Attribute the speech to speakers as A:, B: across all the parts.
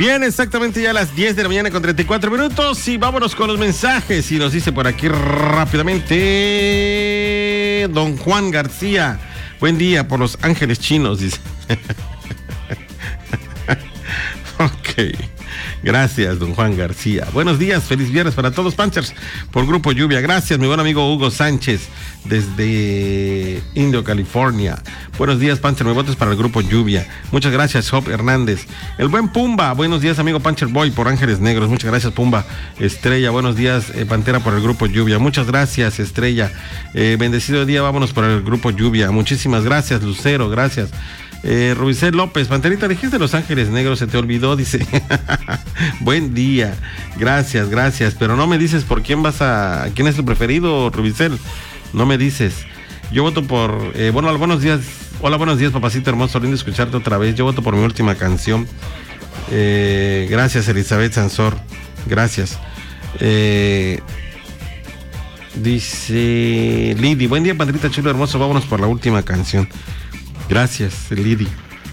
A: Bien, exactamente ya a las 10 de la mañana con 34 minutos y vámonos con los mensajes. Y nos dice por aquí rápidamente don Juan García. Buen día por Los Ángeles Chinos, dice. Ok. Gracias, don Juan García. Buenos días, feliz viernes para todos, Panchers, por Grupo Lluvia. Gracias, mi buen amigo Hugo Sánchez, desde Indio, California. Buenos días, Pancher, mi voto es para el Grupo Lluvia. Muchas gracias, Job Hernández. El buen Pumba, buenos días, amigo Pancher Boy, por Ángeles Negros. Muchas gracias, Pumba. Estrella, buenos días, Pantera, por el Grupo Lluvia. Muchas gracias, Estrella. Bendecido día, vámonos por el Grupo Lluvia. Muchísimas gracias, Lucero, gracias. Rubicel López, Panterita, dijiste Los Ángeles Negros, se te olvidó, dice. Buen día, gracias, pero no me dices por quién quién es tu preferido, Rubicel, no me dices. Yo voto por, buenos días, hola, buenos días, papacito hermoso, lindo escucharte otra vez. Yo voto por mi última canción. Gracias, Elizabeth Sansor, gracias. Dice Lidi, buen día, Panterita chulo hermoso, vámonos por la última canción. Gracias, Lidi.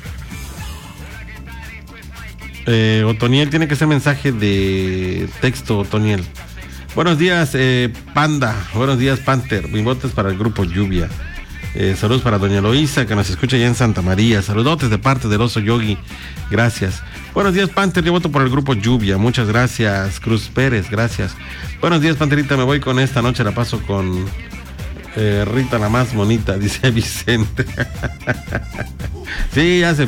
A: Otoniel, tiene que ser mensaje de texto, Otoniel. Buenos días, Panda. Buenos días, Panther. Mi voto es para el Grupo Lluvia. Saludos para doña Loísa, que nos escucha ya en Santa María. Saludotes de parte del Oso Yogi. Gracias. Buenos días, Panther. Yo voto por el Grupo Lluvia. Muchas gracias. Cruz Pérez, gracias. Buenos días, Panterita. Me voy con esta noche. La paso con Rita, la más bonita, dice Vicente. Sí, ya se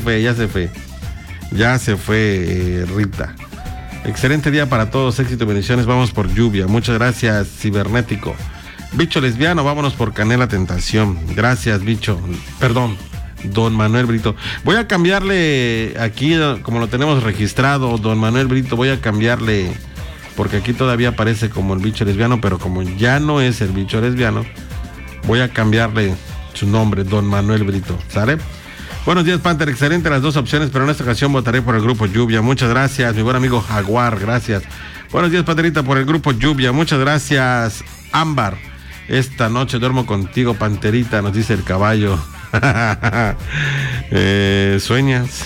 A: fue, Rita. Excelente día para todos, éxito y bendiciones. Vamos por Lluvia. Muchas gracias, Cibernético. Bicho Lesbiano, vámonos por Canela Tentación. Gracias, Bicho. Perdón, don Manuel Brito. Voy a cambiarle aquí, como lo tenemos registrado, don Manuel Brito, voy a cambiarle, porque aquí todavía aparece como el Bicho Lesbiano, pero como ya no es el Bicho Lesbiano, voy a cambiarle su nombre, don Manuel Brito, ¿sale? Buenos días, Panther, excelente las dos opciones, pero en esta ocasión votaré por el Grupo Lluvia. Muchas gracias, mi buen amigo Jaguar, gracias. Buenos días, Panterita, por el Grupo Lluvia. Muchas gracias, Ámbar. Esta noche duermo contigo, Panterita, nos dice el caballo. ¿Sueñas?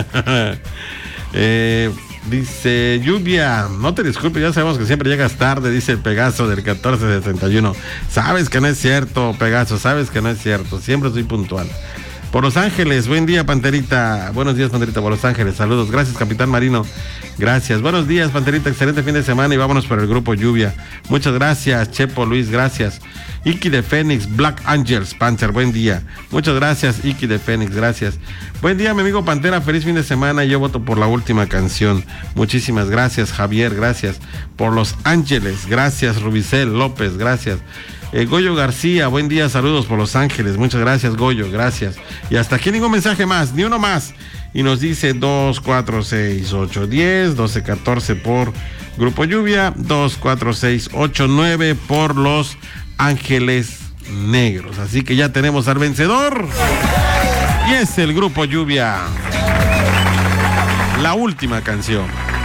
A: Dice Lluvia, no te disculpes, ya sabemos que siempre llegas tarde, dice el Pegaso del 1471. Sabes que no es cierto, Pegaso, sabes que no es cierto, siempre soy puntual. Por Los Ángeles, buen día, Panterita. Buenos días, Panterita, por Los Ángeles, saludos. Gracias, Capitán Marino, gracias. Buenos días, Panterita, excelente fin de semana y vámonos por el Grupo Lluvia. Muchas gracias, Chepo Luis, gracias. Iki de Fénix, Black Angels, Panther, buen día. Muchas gracias, Iki de Fénix, gracias. Buen día, mi amigo Pantera, feliz fin de semana. Yo voto por la última canción. Muchísimas gracias, Javier, gracias. Por Los Ángeles, gracias, Rubicel López, gracias. Goyo García, buen día, saludos por Los Ángeles. Muchas gracias, Goyo, gracias. Y hasta aquí ningún mensaje más, ni uno más. Y nos dice 2, 4, 6, 8, 10, 12, 14 por Grupo Lluvia, 2, 4, 6, 8, 9 por Los Ángeles Negros. Así que ya tenemos al vencedor. Y es el Grupo Lluvia. La última canción.